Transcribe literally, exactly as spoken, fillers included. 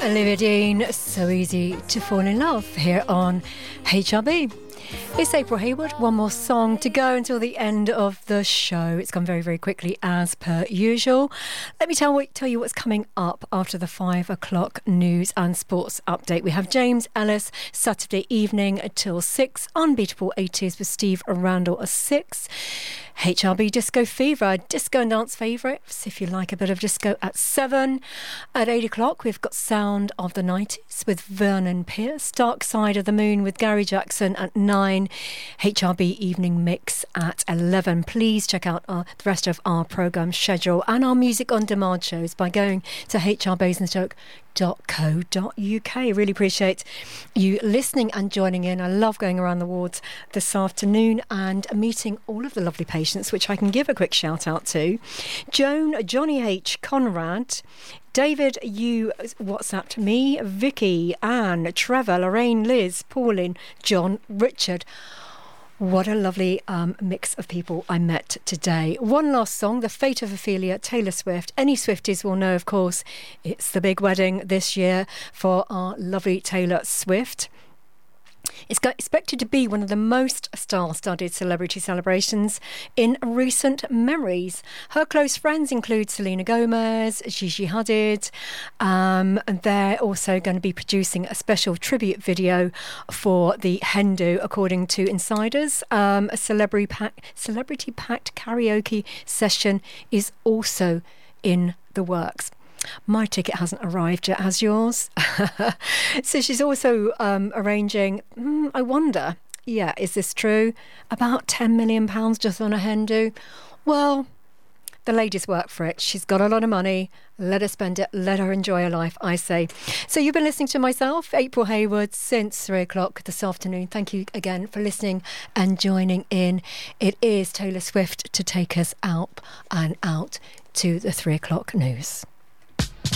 Olivia Dean, So Easy to Fall in Love here on H R B. It's April Hayward, one more song to go until the end of the show. It's gone very, very quickly as per usual. Let me tell, tell you what's coming up after the five o'clock news and sports update. We have James Ellis Saturday evening till six. Unbeatable eighties with Steve Randall at six. H R B Disco Fever, disco and dance favourites, if you like a bit of disco, at seven. At eight o'clock, we've got Sound of the nineties with Vernon Pierce. Dark Side of the Moon with Gary Jackson at nine. H R B Evening Mix at eleven. Please check out our, the rest of our programme schedule and our music on demand shows by going to h r basingstoke dot co dot u k. Really appreciate you listening and joining in. I love going around the wards this afternoon and meeting all of the lovely patients, which I can give a quick shout out to. Joan, Johnny H, Conrad, David, you WhatsApped me, Vicky, Anne, Trevor, Lorraine, Liz, Pauline, John, Richard. What a lovely um, mix of people I met today. One last song, The Fate of Ophelia, Taylor Swift. Any Swifties will know, of course, it's the big wedding this year for our lovely Taylor Swift. It's expected to be one of the most star-studded celebrity celebrations in recent memories. Her close friends include Selena Gomez, Gigi Hadid, um, and they're also going to be producing a special tribute video for the hen do, according to insiders. Um, a celebrity pack, celebrity-packed karaoke session is also in the works. My ticket hasn't arrived yet, has yours? So she's also um, arranging, mm, I wonder, yeah, is this true? About ten million pounds just on a hen do? Well, the ladies work for it. She's got a lot of money. Let her spend it. Let her enjoy her life, I say. So you've been listening to myself, April Hayward, since three o'clock this afternoon. Thank you again for listening and joining in. It is Taylor Swift to take us out and out to the three o'clock news.